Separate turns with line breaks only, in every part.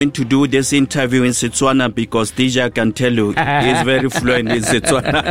To do this interview in Setswana because DJ can tell you he's very fluent in Setswana.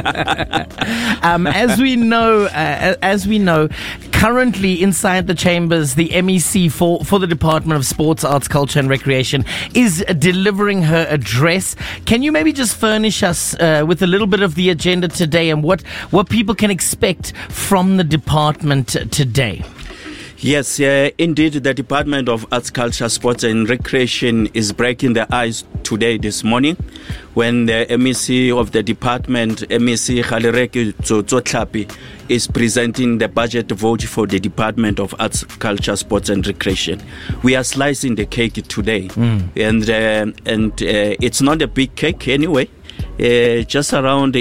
As we know, currently inside the chambers, the MEC for the Department of Sports, Arts, Culture and Recreation is delivering her address. Can you maybe just furnish us with a little bit of the agenda today and what people can expect from the department today?
Yes, indeed, the Department of Arts, Culture, Sports and Recreation is breaking the ice today, this morning, when the MEC of the department, MEC Kgalireki Tsotlapi, is presenting the budget vote for the Department of Arts, Culture, Sports and Recreation. We are slicing the cake today, and it's not a big cake anyway. Just around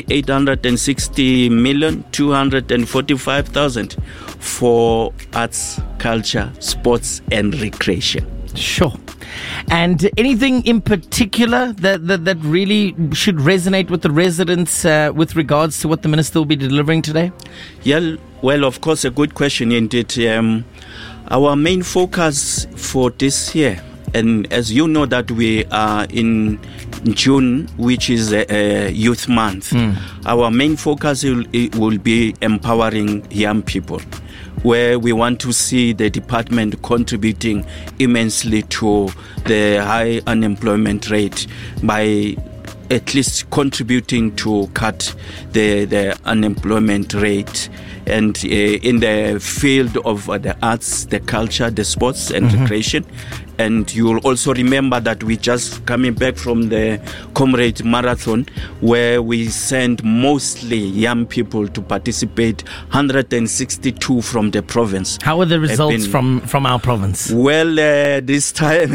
860,245,000 for arts, culture, sports and recreation.
Sure. And anything in particular that really should resonate with the residents with regards to what the minister will be delivering today?
Yeah, well, of course, a good question indeed. Our main focus for this year, and as you know that we are in June, which is a youth month, our main focus will be empowering young people, where we want to see the department contributing immensely to the high unemployment rate by at least contributing to cut the unemployment rate. And in the field of the arts, the culture, the sports and recreation. And you will also remember that we just coming back from the Comrade Marathon, where we sent mostly young people to participate, 162 from the province.
How are the results from our province?
Well, this time,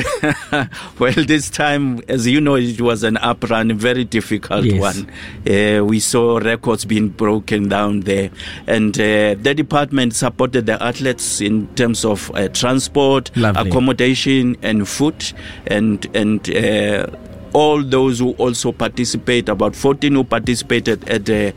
as you know, it was an uprun, very difficult one. We saw records being broken down there. And the department supported the athletes in terms of transport, accommodation, and food, and all those who also participate, about 14 who participated at the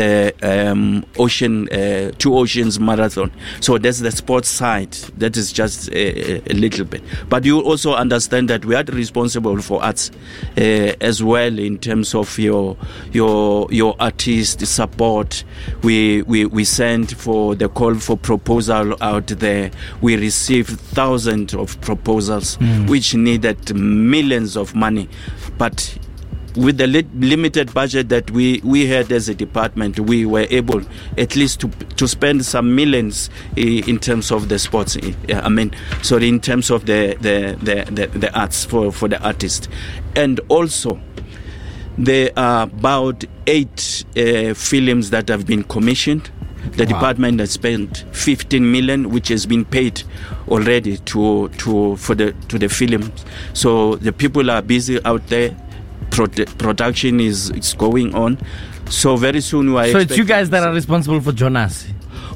Two Oceans Marathon. So that's the sports side. That is just a little bit. But you also understand that we are responsible for arts as well in terms of your artist support. We sent for the call for proposal out there. We received thousands of proposals which needed millions of money. But with the limited budget that we had as a department, we were able at least to spend some millions in terms of the sports. In terms of the arts for the artists. And also, there are about 8 films that have been commissioned. The department has spent 15 million, which has been paid already to the films. So the people are busy out there. Production is going on. So very soon we are.
So it's you guys that are responsible for Jonas.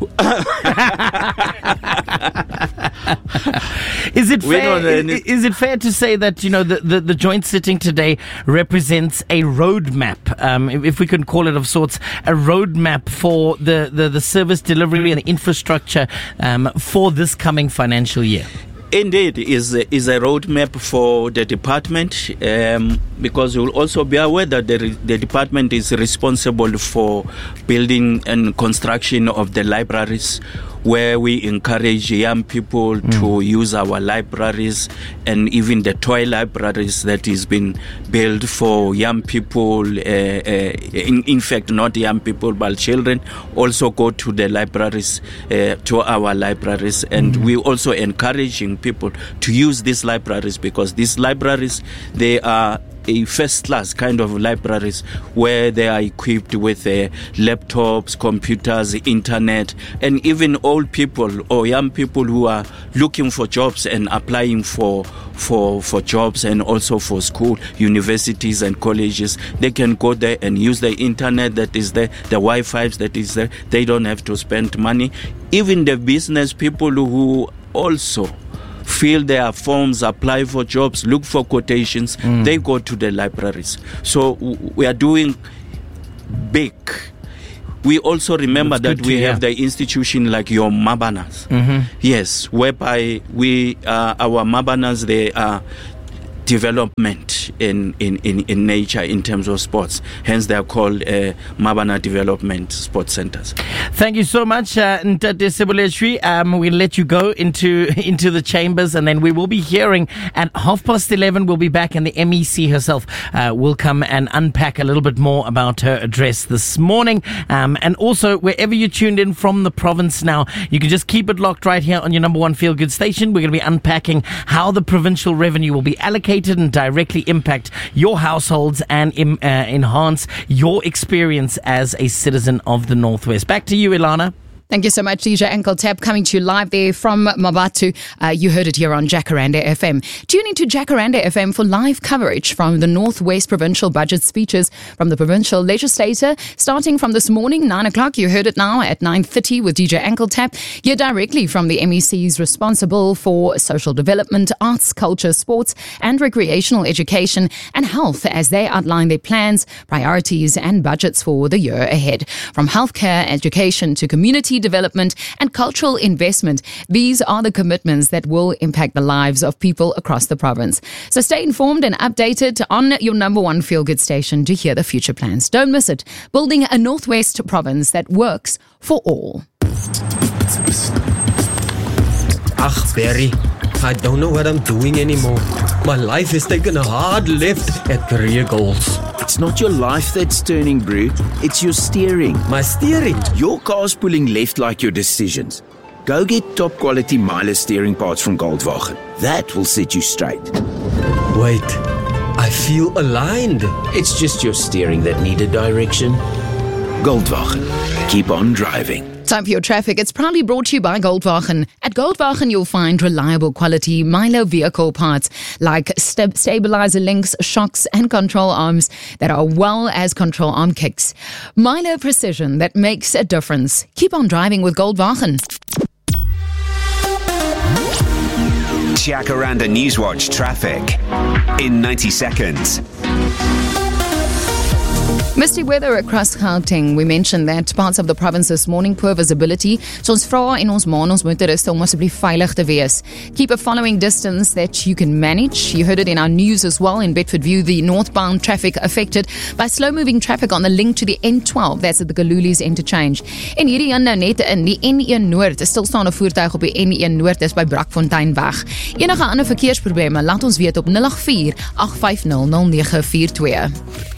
Is it fair to say that the joint sitting today represents a roadmap, if we can call it of sorts, a roadmap for the service delivery and the infrastructure for this coming financial year?
Indeed, is a roadmap for the department, because you will also be aware that the department is responsible for building and construction of the libraries, where we encourage young people to use our libraries, and even the toy libraries that is been built for young people. In fact, not young people, but children also go to the libraries, to our libraries. And we also encouraging people to use these libraries, because these libraries, they are a first-class kind of libraries where they are equipped with laptops, computers, internet, and even old people or young people who are looking for jobs and applying for jobs, and also for school, universities and colleges. They can go there and use the internet that is there, the Wi-Fi's that is there. They don't have to spend money. Even the business people who also fill their forms, apply for jobs, look for quotations, they go to the libraries. So we are doing big. We also remember that we have the institution like your Mabanas. Yes, whereby our Mabanas, they are development in nature in terms of sports. Hence, they are called Mabana Development Sports Centers.
Thank you so much, Ntate Sebuleshwi. We'll let you go into the chambers, and then we will be hearing at 11:30. We'll be back, and the MEC herself will come and unpack a little bit more about her address this morning. And also, wherever you tuned in from the province now, you can just keep it locked right here on your number one feel-good station. We're going to be unpacking how the provincial revenue will be allocated and directly impact your households and enhance your experience as a citizen of the Northwest. Back to you, Ilana.
Thank you so much, DJ Ankle Tap, coming to you live there from Mabatu. You heard it here on Jacaranda FM. Tune into Jacaranda FM for live coverage from the Northwest Provincial Budget speeches from the Provincial Legislator. Starting from this morning, 9 o'clock, you heard it now at 9:30 with DJ Ankle Tap. Hear directly from the MECs responsible for social development, arts, culture, sports, and recreational education and health as they outline their plans, priorities, and budgets for the year ahead. From healthcare, education to community development and cultural investment, these are the commitments that will impact the lives of people across the province. So stay informed and updated on your number one feel-good station to hear the future plans. Don't miss it. Building a Northwest province that works for all.
Ach, Barry, I don't know what I'm doing anymore. My life has taken a hard left at career goals.
It's not your life that's turning, Brew. It's your steering.
My steering?
Your car's pulling left like your decisions. Go get top quality Miele steering parts from Goldwagen. That will set you straight.
Wait, I feel aligned.
It's just your steering that needed direction. Goldwagen. Keep on driving.
Time for your traffic. It's proudly brought to you by Goldwagen. At Goldwagen, you'll find reliable quality Milo vehicle parts like stabilizer links, shocks, and control arms that are well as control arm kicks. Milo precision that makes a difference. Keep on driving with Goldwagen.
Jacaranda Newswatch traffic in 90 seconds.
Misty weather across Gauteng. We mentioned that parts of the province this morning, poor visibility. So ons vra en ons maan ons motoriste om asseblief veilig te wees. Keep a following distance that you can manage. You heard it in our news as well. In Bedfordview, the northbound traffic affected by slow-moving traffic on the link to the N12. That's at the Galulies interchange. En hierdie een nou net in die N1 Noord. Is stilstaande voertuig op die N1 Noord is by Brakfonteinweg. Enige ander verkeersprobleme, laat ons weet op 084 850 0942.